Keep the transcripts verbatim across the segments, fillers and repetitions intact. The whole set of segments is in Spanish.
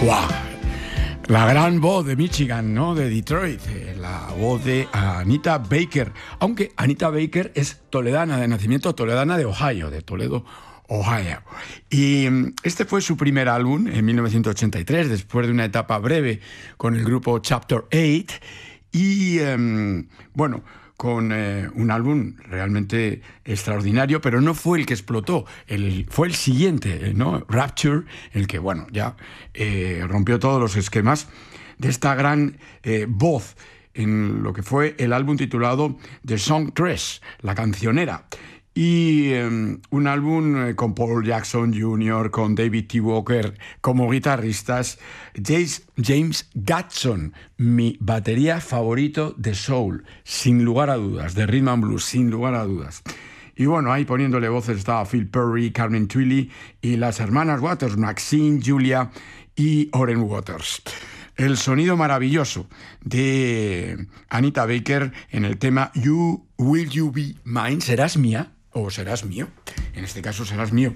¡Guau! La gran voz de Michigan, ¿no? De Detroit, la voz de Anita Baker. Aunque Anita Baker es toledana de nacimiento, toledana de Ohio, de Toledo, Ohio. Y este fue su primer álbum en mil novecientos ochenta y tres, después de una etapa breve con el grupo Chapter ocho. Y, um, bueno, con eh, un álbum realmente extraordinario, pero no fue el que explotó, el, fue el siguiente, ¿no? Rapture, el que, bueno, ya eh, rompió todos los esquemas de esta gran eh, voz en lo que fue el álbum titulado The Song tres, la cancionera. Y eh, un álbum eh, con Paul Jackson junior, con David T. Walker como guitarristas, James, James Gadson, mi batería favorito de soul, sin lugar a dudas, de rhythm and blues, sin lugar a dudas. Y bueno, ahí poniéndole voces estaba Phil Perry, Carmen Twilley y las hermanas Waters, Maxine, Julia y Oren Waters. El sonido maravilloso de Anita Baker en el tema You Will You Be Mine, ¿serás mía? O serás mío, en este caso serás mío.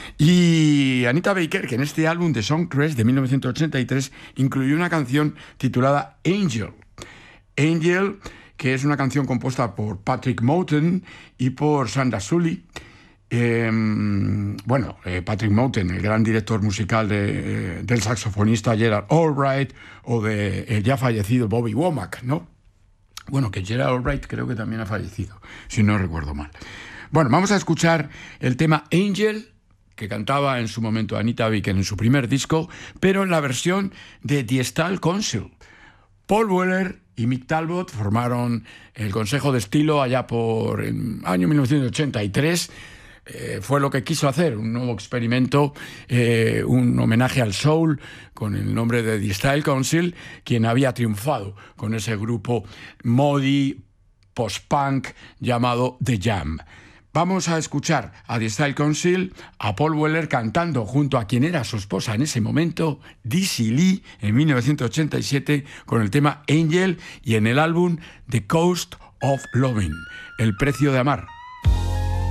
Y Anita Baker, que en este álbum de Song tres de mil novecientos ochenta y tres incluyó una canción titulada Angel. Angel, que es una canción compuesta por Patrick Moten y por Sandra Sully. Eh, bueno, eh, Patrick Moten, el gran director musical de, eh, del saxofonista Gerald Albright o de el ya fallecido Bobby Womack, ¿no? Bueno, que Gerald Albright creo que también ha fallecido, si no recuerdo mal. Bueno, vamos a escuchar el tema Angel, que cantaba en su momento Anita Baker en su primer disco, pero en la versión de The Style Council. Paul Weller y Mick Talbot formaron el Consejo de Estilo allá por el año mil novecientos ochenta y tres. Eh, fue lo que quiso hacer, un nuevo experimento, eh, un homenaje al soul con el nombre de The Style Council, quien había triunfado con ese grupo modi post-punk llamado The Jam. Vamos a escuchar a The Style Council, a Paul Weller cantando junto a quien era su esposa en ese momento, Dizzy Lee, en mil novecientos ochenta y siete, con el tema Angel, y en el álbum The Cost of Loving, El precio de amar.